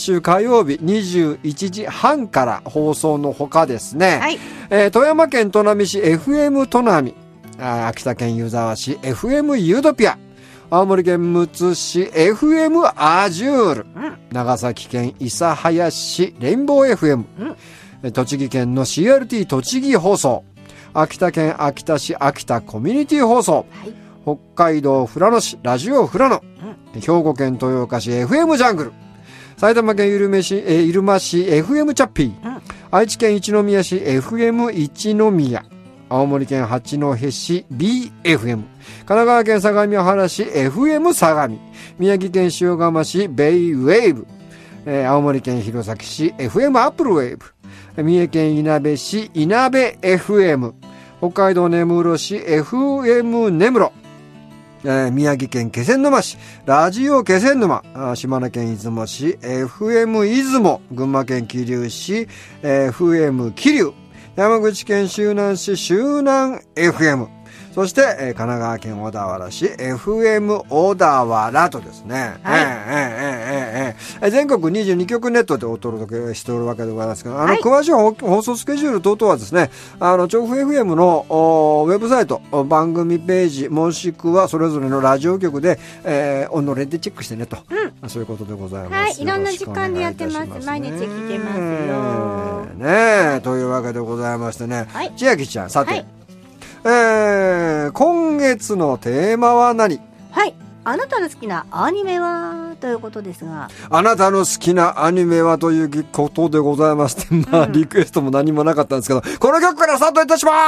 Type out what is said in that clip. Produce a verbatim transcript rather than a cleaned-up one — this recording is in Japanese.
週火曜日にじゅういちじはんから放送のほかですね、 はい、 えー、富山県砺波市 エフエム 砺波、あ秋田県湯沢市 エフエム ユートピア、青森県むつ市 エフエム アジュール、うん、長崎県諫早市レインボー エフエム、うん、栃木県の シーアールティー 栃木放送、秋田県秋田市秋田コミュニティ放送、はい、北海道富良野市ラジオ富良野、うん、兵庫県豊岡市 エフエム ジャングル、埼玉県入間市、えー、入間市 エフエム チャッピー、うん、愛知県一宮市 エフエム 一宮、青森県八戸市 ビーエフエム、 神奈川県相模原市 エフエム 相模、宮城県塩釜市ベイウェーブ、えー、青森県弘前市 エフエム アップルウェーブ、三重県いなべ市いなべ エフエム、 北海道根室市 エフエム 根室、えー、宮城県気仙沼市ラジオ気仙沼、島根県出雲市 エフエム 出雲、群馬県桐生市 エフエム 桐生、山口県周南市周南 エフエム、 そして、えー、神奈川県小田原市 エフエム 小田原とですね、はい、えーえーえーえー、全国にじゅうにきょくネットでお届けしておるわけでございますが、あの、はい、詳しい放送スケジュール等々はですね、あの調布 エフエム のウェブサイト、番組ページもしくはそれぞれのラジオ局で、えー、己でチェックしてねと、うん、そういうことでございます。 はい、いろんな時間でやってます。毎日来てますよねえ、というわけでございましてね、はい、千秋ちゃん、さて、はい、えー、今月のテーマは何？ はい、あなたの好きなアニメはということですが、 あなたの好きなアニメはということでございまして、まあ、うん、リクエストも何もなかったんですけど、この曲からスタートいたします。